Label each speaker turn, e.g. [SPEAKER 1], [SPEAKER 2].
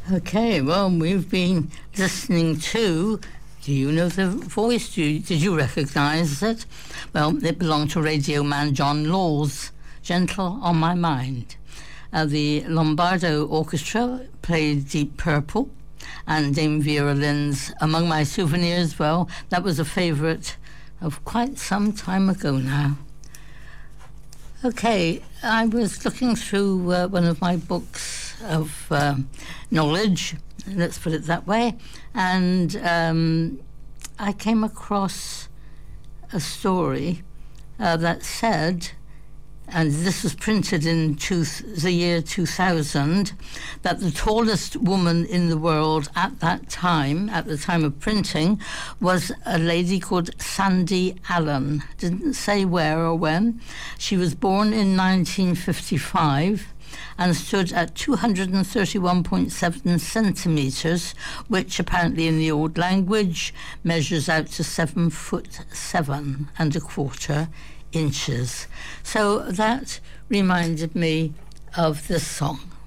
[SPEAKER 1] Okay, well, we've been listening to, do you know the voice? Did you recognise it? Well, it belonged to radio man John Laws, Gentle on My Mind. The Lombardo Orchestra played Deep Purple, and Dame Vera Lynn's Among My Souvenirs. Well, that was a favourite of quite some time ago now. Okay, I was looking through one of my books of knowledge, let's put it that way, and I came across a story that said, and this was printed in the year 2000, that the tallest woman in the world at that time, at the time of printing, was a lady called Sandy Allen. Didn't say where or when. She was born in 1955 and stood at 231.7 centimetres, which apparently in the old language measures out to 7'7¼ inches. So that reminded me of this song.